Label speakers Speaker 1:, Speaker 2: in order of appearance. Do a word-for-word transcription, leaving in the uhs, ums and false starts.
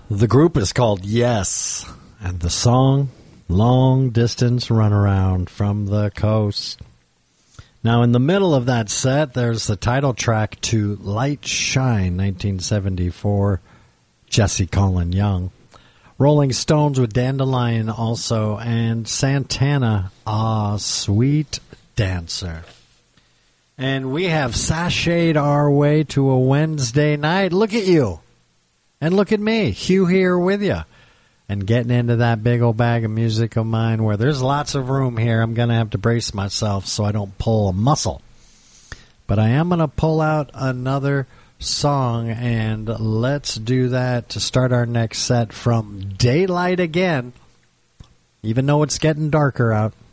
Speaker 1: The group is called Yes, and the song, Long Distance Runaround from the Coast. Now, in the middle of that set, there's the title track to Light Shine, nineteen seventy-four, Jesse Colin Young. Rolling Stones with Dandelion also, and Santana, Ah, Sweet Dancer. And we have sashayed our way to a Wednesday night. Look at you. And look at me, Hugh here with you. And getting into that big old bag of music of mine where there's lots of room here. I'm going to have to brace myself so I don't pull a muscle. But I am going to pull out another song, and let's do that to start our next set from Daylight Again, even though it's getting darker out.